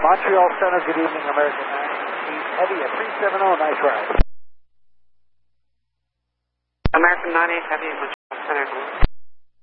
Montreal Center, good evening, American 98 Heavy at 370, nice ride. American 98 Heavy, Montreal Center.